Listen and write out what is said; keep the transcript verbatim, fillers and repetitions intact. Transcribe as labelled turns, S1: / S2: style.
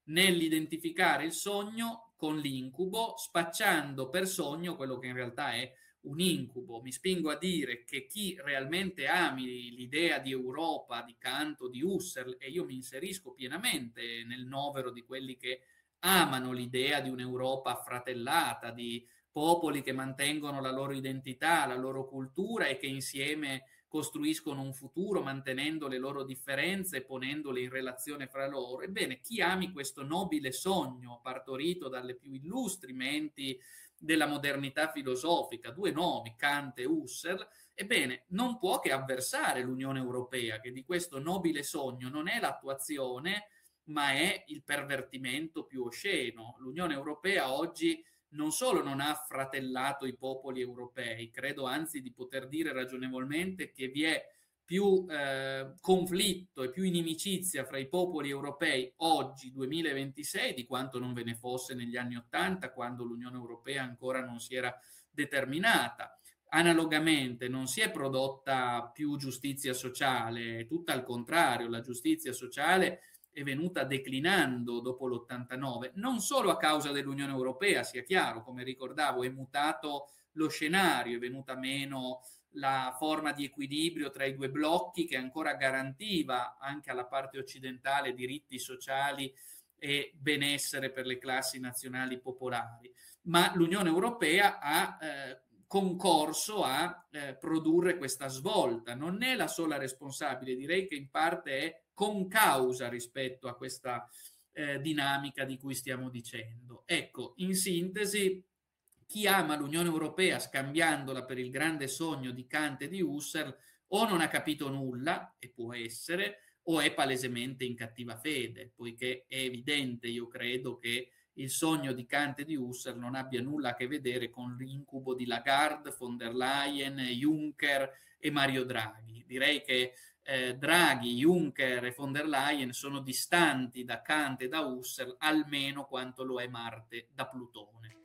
S1: nell'identificare il sogno con l'incubo, spacciando per sogno quello che in realtà è un incubo. Mi spingo a dire che chi realmente ami l'idea di Europa, di Kant o di Husserl, e io mi inserisco pienamente nel novero di quelli che amano l'idea di un'Europa affratellata, di popoli che mantengono la loro identità, la loro cultura e che insieme costruiscono un futuro mantenendo le loro differenze e ponendole in relazione fra loro. Ebbene, chi ami questo nobile sogno partorito dalle più illustri menti della modernità filosofica, due nomi, Kant e Husserl, ebbene, non può che avversare l'Unione Europea, che di questo nobile sogno non è l'attuazione, ma è il pervertimento più osceno. L'Unione Europea oggi non solo non ha fratellato i popoli europei, credo anzi di poter dire ragionevolmente che vi è più eh, conflitto e più inimicizia fra i popoli europei oggi, duemilaventisei, di quanto non ve ne fosse negli anni Ottanta, quando l'Unione Europea ancora non si era determinata. Analogamente non si è prodotta più giustizia sociale, tutto al contrario, la giustizia sociale è venuta declinando dopo l'ottantanove, non solo a causa dell'Unione Europea, sia chiaro, come ricordavo, è mutato lo scenario, è venuta meno la forma di equilibrio tra i due blocchi che ancora garantiva anche alla parte occidentale diritti sociali e benessere per le classi nazionali popolari, ma l'Unione Europea ha eh, concorso a eh, produrre questa svolta. Non è la sola responsabile, direi che in parte è concausa rispetto a questa eh, dinamica di cui stiamo dicendo. Ecco, in sintesi, chi ama l'Unione Europea scambiandola per il grande sogno di Kant e di Husserl o non ha capito nulla, e può essere, o è palesemente in cattiva fede, poiché è evidente, io credo, che il sogno di Kant e di Husserl non abbia nulla a che vedere con l'incubo di Lagarde, von der Leyen, Juncker e Mario Draghi. Direi che eh, Draghi, Juncker e von der Leyen sono distanti da Kant e da Husserl almeno quanto lo è Marte da Plutone.